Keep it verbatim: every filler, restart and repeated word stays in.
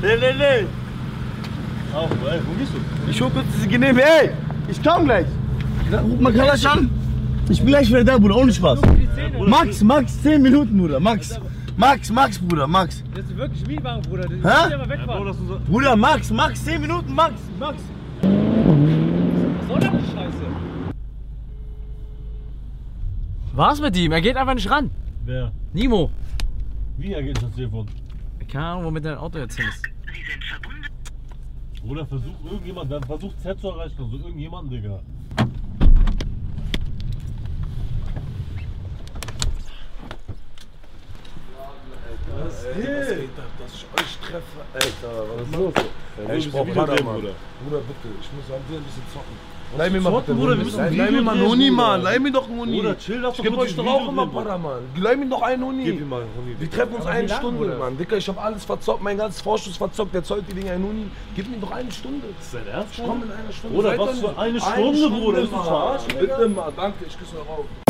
Nee, nee, nee. Auf, ey, wo gehst du? Ich hol kurz diese Genehme, ey! Ich komm gleich! Ruf mal Kalasch an! Ich bin gleich wieder da, Bruder, ohne Spaß. Max, Max, zehn Minuten, Bruder, Max. Max, Max, Bruder, Max. Das ist wirklich Mietwagen, Bruder. Das Hä? ja mal wegfahren. Bruder, Max, Max, zehn Minuten, Max, Max. Was soll das die Scheiße? Was mit ihm? Er geht einfach nicht ran. Wer? Nimo. Wie, er geht nicht ans Telefon? Keine Ahnung, womit dein Auto jetzt hin ist. Bruder, versuch irgendjemand, dann versucht Z zu erreichen, also irgendjemanden, Digga. Was geht? Dass ich euch treffe, Alter, was ist los? Ey, Ich brauch Bruder, Bruder. Bruder, bitte, ich muss an dir ein bisschen zocken. Leih mir mal zocken, bitte, Bruder, wir müssen ein Leih Video mir mal einen drehen, Huni, Bruder. Mann. Leih mir doch einen Huni. Bruder, chill, lass Ich doch geb kurz euch ein doch Video auch immer drehen, Bruder. Para, Mann. Leih mir doch einen Huni. Gib ihm mal einen Huni. Wir treffen uns Aber wie eine lang, Stunde, Bruder? Mann. Dicker, ich hab alles verzockt, mein ganzes Vorschuss verzockt. Der zollt die Dinger einen Huni. Gib mir doch eine Stunde. Ist dein Ernst? Ich komm in einer Stunde. Bruder, Seid was doch für nicht- eine Stunde, Bruder? Ist du Mann. verarschen, Digga? Bitte mal, danke, ich küsse eure Augen.